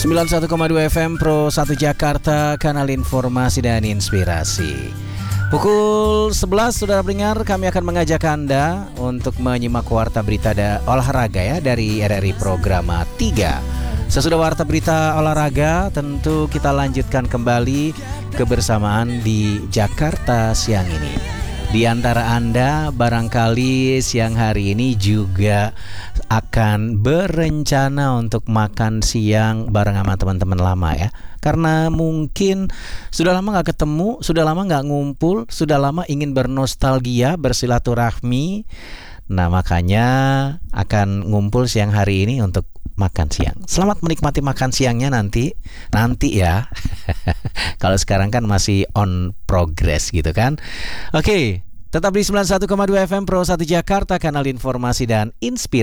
91,2 FM Pro 1 Jakarta, kanal informasi dan inspirasi. Pukul 11 saudara pendengar, kami akan mengajak Anda untuk menyimak warta berita olahraga ya dari RRI Programa 3. Sesudah warta berita olahraga, tentu kita lanjutkan kembali kebersamaan di Jakarta siang ini. Di antara Anda barangkali siang hari ini juga akan berencana untuk makan siang bareng sama teman-teman lama ya. Karena mungkin sudah lama gak ketemu, sudah lama gak ngumpul, sudah lama ingin bernostalgia, bersilaturahmi. Nah makanya akan ngumpul siang hari ini untuk makan siang. Selamat menikmati makan siangnya nanti ya. Kalau sekarang kan masih on progress gitu kan. Oke, tetap di 91,2 FM Pro 1 Jakarta, kanal informasi dan inspirasi.